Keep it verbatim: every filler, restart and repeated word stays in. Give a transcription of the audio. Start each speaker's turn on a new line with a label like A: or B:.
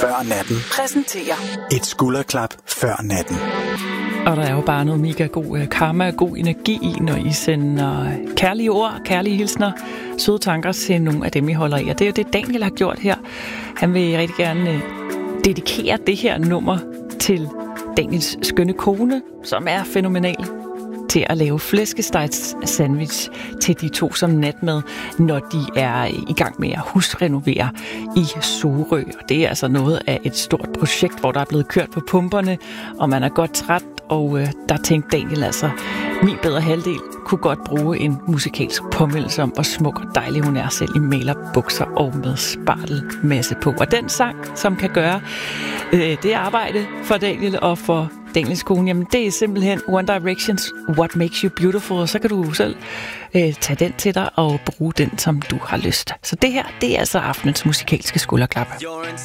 A: før natten
B: præsenterer
A: et skulderklap før natten.
C: Og der er jo bare noget mega god uh, karma og god energi i, når I sender kærlige ord, kærlige hilsner, søde tanker til nogle af dem, I holder i. Og det er jo det, Daniel har gjort her. Han vil rigtig gerne uh, dedikere det her nummer til Daniels skønne kone, som er fænomenal til at lave flæskestegs sandwich til de to som natmad, når de er i gang med at husrenovere i Sorø. Og det er altså noget af et stort projekt, hvor der er blevet kørt på pumperne, og man er godt træt, og øh, der tænkte Daniel altså, min bedre halvdel kunne godt bruge en musikalsk påmeldelse om, hvor smuk og dejlig hun er selv i malerbukser og med spartelmasse på. Og den sang, som kan gøre øh, det arbejde for Daniel og for Daniels kone, jamen det er simpelthen One Directions What Makes You Beautiful, og så kan du selv øh, tage den til dig og bruge den, som du har lyst. Så det her, det er altså aftenens musikalske skulderklap.